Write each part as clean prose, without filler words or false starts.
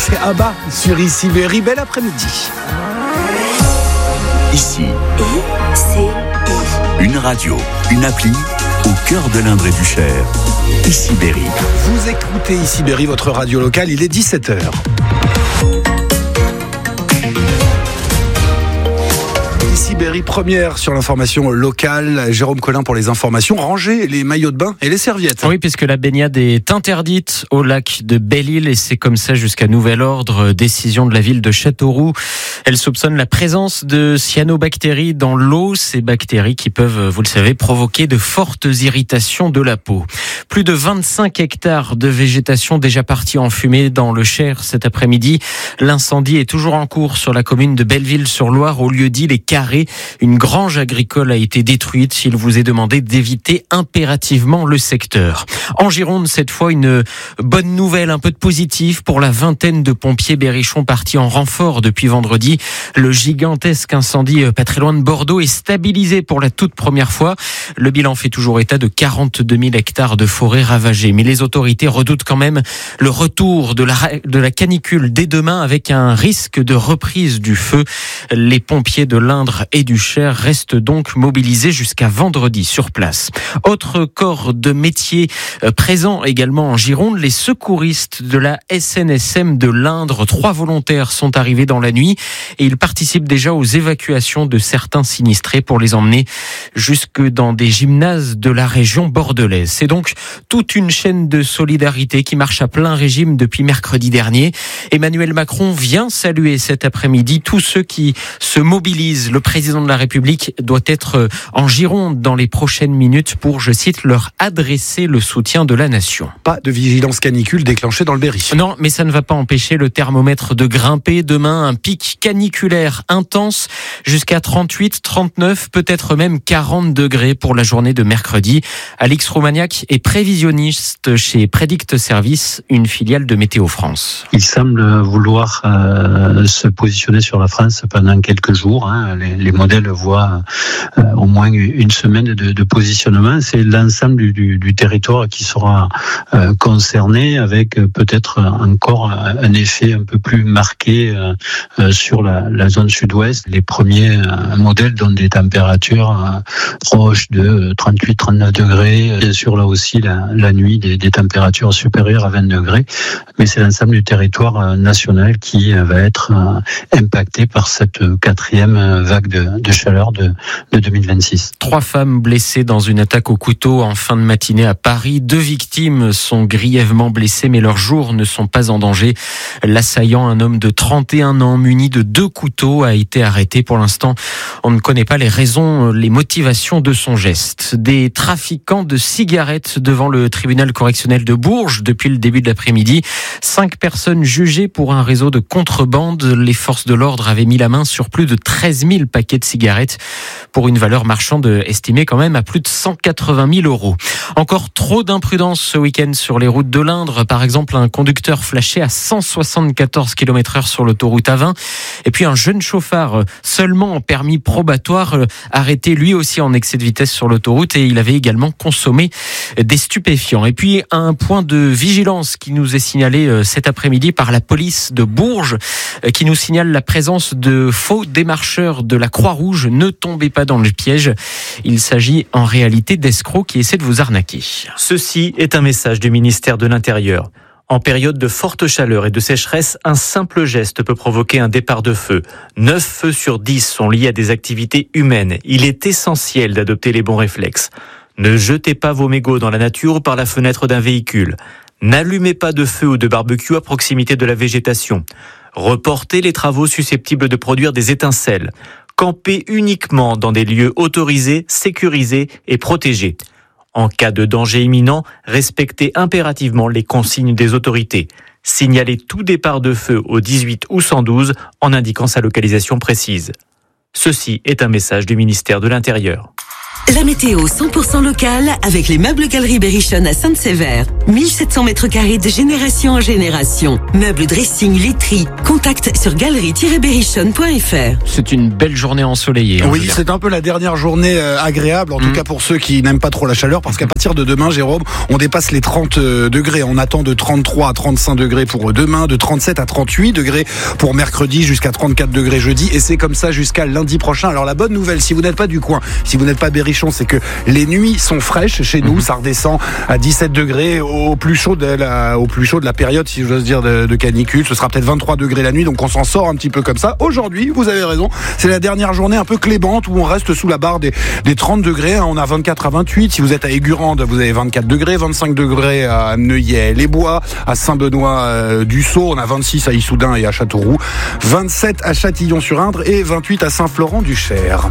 c'est Abba sur Ici Berry. Bel après-midi. Ici, une radio, une appli au cœur de l'Indre et du Cher. Ici Berry. Vous écoutez Ici Berry, votre radio locale, il est 17h. Ici Berry, première sur l'information locale. Jérôme Collin pour les informations. Rangez les maillots de bain et les serviettes. Oui, puisque la baignade est interdite au lac de Belle-Île et c'est comme ça jusqu'à nouvel ordre. Décision de la ville de Châteauroux. Elle soupçonne la présence de cyanobactéries dans l'eau. Ces bactéries qui peuvent, vous le savez, provoquer de fortes irritations de la peau. Plus de 25 hectares de végétation déjà partis en fumée dans le Cher cet après-midi. L'incendie est toujours en cours sur la commune de Belleville-sur-Loire, au lieu-dit Les Carrés. Une grange agricole a été détruite. Il vous est demandé d'éviter impérativement le secteur. En Gironde, cette fois, une bonne nouvelle, un peu de positif pour la vingtaine de pompiers berrichons partis en renfort depuis vendredi. Le gigantesque incendie pas très loin de Bordeaux est stabilisé pour la toute première fois. Le bilan fait toujours état de 42 000 hectares de forêt ravagée. Mais les autorités redoutent quand même le retour de la canicule dès demain avec un risque de reprise du feu. Les pompiers de l'Indre et du Cher restent donc mobilisés jusqu'à vendredi sur place. Autre corps de métier présent également en Gironde, les secouristes de la SNSM de l'Indre. 3 volontaires sont arrivés dans la nuit et ils participent déjà aux évacuations de certains sinistrés pour les emmener jusque dans des gymnases de la région bordelaise. C'est donc toute une chaîne de solidarité qui marche à plein régime depuis mercredi dernier. Emmanuel Macron vient saluer cet après-midi tous ceux qui se mobilisent. Le président de la République doit être en Gironde dans les prochaines minutes pour, je cite, leur adresser le soutien de la nation. Pas de vigilance canicule déclenchée dans le Berry. Non, mais ça ne va pas empêcher le thermomètre de grimper. Demain, un pic caniculaire intense jusqu'à 38, 39, peut-être même 40 degrés pour la journée de mercredi. Alix Roumaniac est prévisionniste chez Predict Service, une filiale de Météo France. Il semble vouloir se positionner sur la France pendant quelques jours. Les modèles voient au moins une semaine de positionnement. C'est l'ensemble du territoire qui sera concerné, avec peut-être encore un effet un peu plus marqué sur la zone sud-ouest. Les premiers modèles donnent des températures proches de 38-39 degrés. Bien sûr, là aussi, la nuit, des températures supérieures à 20 degrés. Mais c'est l'ensemble du territoire national qui va être impacté par cette 4e vague de chaleur de 2026. 3 femmes blessées dans une attaque au couteau en fin de matinée à Paris. 2 victimes sont grièvement blessées, mais leurs jours ne sont pas en danger. L'assaillant, un homme de 31 ans, muni de 2 couteaux, a été arrêté. Pour l'instant, on ne connaît pas les raisons, les motivations de son geste. Des trafiquants de cigarettes devant le tribunal correctionnel de Bourges depuis le début de l'après-midi. 5 personnes jugées pour un réseau de contrebande. Les forces de l'ordre avaient mis la main sur plus de 13 000 paquets de cigarettes pour une valeur marchande estimée quand même à plus de 180 000 euros. Encore trop d'imprudence ce week-end sur les routes de l'Indre. Par exemple, un conducteur flashé à 174 km/h sur l'autoroute A20. Et puis un jeune chauffard seulement en permis probatoire arrêté lui aussi en excès de vitesse sur l'autoroute, et il avait également consommé des stupéfiants. Et puis un point de vigilance qui nous est signalé cet après-midi par la police de Bourges, qui nous signale la présence de faux démarcheurs de la Croix-Rouge. Ne tombez pas dans le piège. Il s'agit en réalité d'escrocs qui essaient de vous arnaquer. Ceci est un message du ministère de l'Intérieur. En période de forte chaleur et de sécheresse, un simple geste peut provoquer un départ de feu. 9 feux sur 10 sont liés à des activités humaines. Il est essentiel d'adopter les bons réflexes. Ne jetez pas vos mégots dans la nature ou par la fenêtre d'un véhicule. N'allumez pas de feu ou de barbecue à proximité de la végétation. Reportez les travaux susceptibles de produire des étincelles. Campez uniquement dans des lieux autorisés, sécurisés et protégés. En cas de danger imminent, respectez impérativement les consignes des autorités. Signalez tout départ de feu au 18 ou 112 en indiquant sa localisation précise. Ceci est un message du ministère de l'Intérieur. La météo 100% locale avec les meubles Galerie Berrichon à Sainte-Sévère. 1700 mètres carrés de génération en génération. Meubles, dressing, literie. Contact sur galerie-berrichon.fr. C'est une belle journée ensoleillée. Oui, c'est un peu la dernière journée agréable, en tout cas pour ceux qui n'aiment pas trop la chaleur, parce qu'à partir de demain, Jérôme, on dépasse les 30 degrés. On attend de 33 à 35 degrés pour demain, de 37 à 38 degrés pour mercredi, jusqu'à 34 degrés jeudi, et c'est comme ça jusqu'à lundi prochain. Alors la bonne nouvelle, si vous n'êtes pas du coin, si vous n'êtes pas Berrichon, c'est que les nuits sont fraîches chez nous. Ça redescend à 17 degrés au plus chaud de la période, si j'ose dire, de canicule. Ce sera peut-être 23 degrés la nuit, donc on s'en sort un petit peu comme ça. Aujourd'hui, vous avez raison, c'est la dernière journée un peu clémente où on reste sous la barre des 30 degrés. On a 24 à 28. Si vous êtes à Aigurande, vous avez 24 degrés, 25 degrés à Neuillet-les-Bois, à Saint-Benoît-du-Sault. On a 26 à Issoudun et à Châteauroux, 27 à Châtillon-sur-Indre et 28 à Saint-Florent-du-Cher.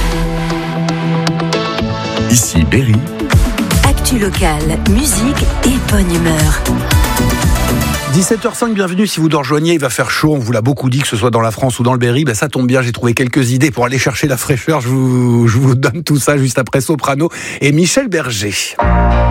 Ici Berry. Actu locale, musique et bonne humeur. 17h05, bienvenue si vous nous rejoignez, il va faire chaud, on vous l'a beaucoup dit, que ce soit dans la France ou dans le Berry, ça tombe bien, j'ai trouvé quelques idées pour aller chercher la fraîcheur, je vous donne tout ça juste après Soprano et Michel Berger.